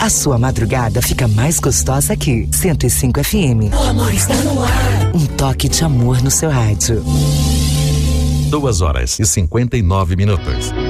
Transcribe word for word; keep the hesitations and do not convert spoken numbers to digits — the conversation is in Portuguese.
A sua madrugada fica mais gostosa aqui. cento e cinco F M. O amor está no ar. Um toque de amor no seu rádio. Duas horas e cinquenta e nove minutos.